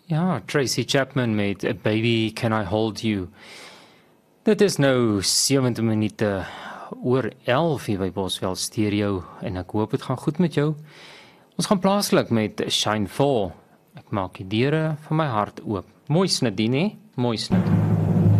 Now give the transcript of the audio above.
Ja, Tracy Chapman met A Baby Can I Hold You. Dit is nou 70 minute oor 11 hier by Boswell Stereo en ek hoop dit gaan goed met jou. Ons gaan plaaslik met Shine 4. Ek maak die deure van my hart oop. Mooi snit die, né? Mooi snit.